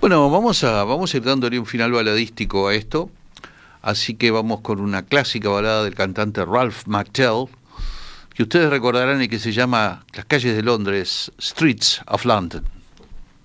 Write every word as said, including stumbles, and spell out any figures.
Bueno, vamos a, vamos a ir dándole un final baladístico a esto, así que vamos con una clásica balada del cantante Ralph McTell, que ustedes recordarán y que se llama Las calles de Londres, Streets of London.